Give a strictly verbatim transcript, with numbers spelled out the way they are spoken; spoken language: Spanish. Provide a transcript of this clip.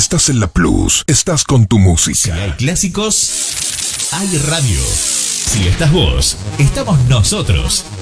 Estás en La Plus, estás con tu música. Si hay clásicos, hay radio. Si estás vos, estamos nosotros.